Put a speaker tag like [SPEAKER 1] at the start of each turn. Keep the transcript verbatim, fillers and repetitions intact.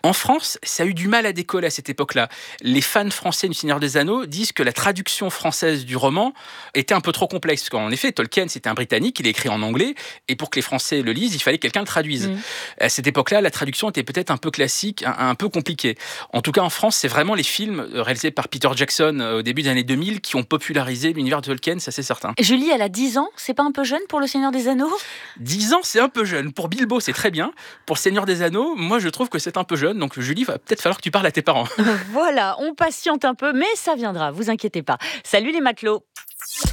[SPEAKER 1] En France, ça a eu du mal à décoller à cette époque-là. Les fans français du Seigneur des Anneaux disent que la traduction française du roman était un peu trop complexe. Parce qu'en effet, Tolkien, c'était un Britannique, il est écrit en anglais, et pour que les Français le lisent, il fallait que quelqu'un le traduise. Mmh. À cette époque-là, la traduction était peut-être un peu classique, un, un peu compliquée. En tout cas, en France, c'est vraiment les films réalisés par Peter Jackson au début des années deux mille qui ont popularisé l'univers de Tolkien, ça c'est certain.
[SPEAKER 2] Julie, elle a dix ans, c'est pas un peu jeune pour le Seigneur des Anneaux ?
[SPEAKER 1] dix ans, c'est un peu jeune. Pour Bilbo, c'est très bien. Pour le Seigneur des Anneaux, moi je trouve que c'est un peu jeune. Donc Julie, va peut-être falloir que tu parles à tes parents.
[SPEAKER 2] Voilà, on patiente un peu, mais ça viendra, vous inquiétez pas. Salut les matelots.